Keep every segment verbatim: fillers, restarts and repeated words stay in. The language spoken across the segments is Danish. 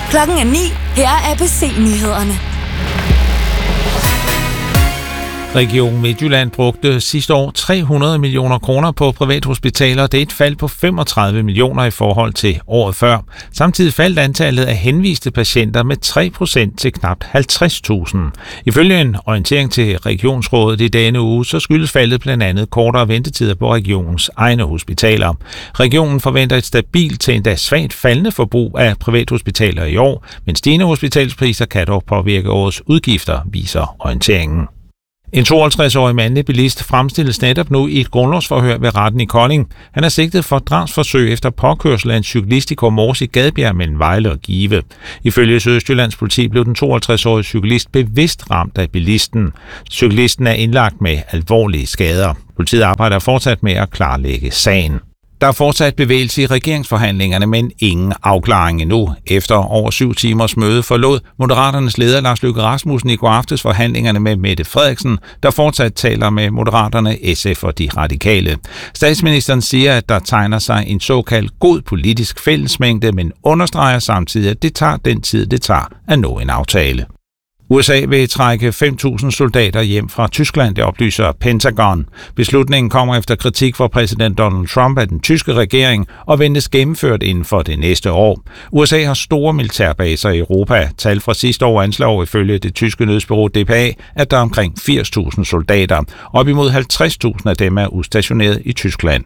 Klokken er ni. Her er A B C-nyhederne. Region Midtjylland brugte sidste år tre hundrede millioner kroner på privathospitaler. Det er et fald på femogtredive millioner i forhold til året før. Samtidig faldt antallet af henviste patienter med tre procent til knap halvtreds tusind. Ifølge en orientering til regionsrådet i denne uge, så skyldes faldet blandt andet kortere ventetider på regionens egne hospitaler. Regionen forventer et stabilt til endda svagt faldende forbrug af privathospitaler i år, men stigende hospitalspriser kan dog påvirke årets udgifter, viser orienteringen. En tooghalvtreds-årig mandlig bilist fremstilles netop nu i et grundlovsforhør ved retten i Kolding. Han er sigtet for drabsforsøg efter påkørsel af en cyklist i Kormors i Gadbjerg mellem Vejle og Give. Ifølge Sydøstjyllands politi blev den tooghalvtreds-årige cyklist bevidst ramt af bilisten. Cyklisten er indlagt med alvorlige skader. Politiet arbejder fortsat med at klarlægge sagen. Der er fortsat bevægelse i regeringsforhandlingerne, men ingen afklaring endnu. Efter over syv timers møde forlod Moderaternes leder Lars Løkke Rasmussen i går aftes forhandlingerne med Mette Frederiksen, der fortsat taler med Moderaterne, S F og de radikale. Statsministeren siger, at der tegner sig en såkaldt god politisk fællesmængde, men understreger samtidig, at det tager den tid, det tager at nå en aftale. U S A vil trække fem tusind soldater hjem fra Tyskland, det oplyser Pentagon. Beslutningen kommer efter kritik fra præsident Donald Trump af den tyske regering og ventes gennemført inden for det næste år. U S A har store militærbaser i Europa. Tal fra sidste år anslår ifølge det tyske nyhedsbureau D P A, at der er omkring firs tusind soldater. Op imod halvtreds tusind af dem er udstationeret i Tyskland.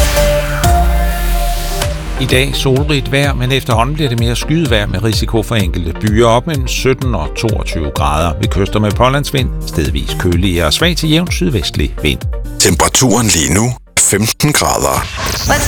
I dag solrigt vejr, men efterhånden bliver det mere skydevejr med risiko for enkelte byer op mellem sytten og toogtyve grader. Ved kyster med pålandsvind, stedvis køligere og svag til jævn sydvestlig vind. Temperaturen lige nu femten grader.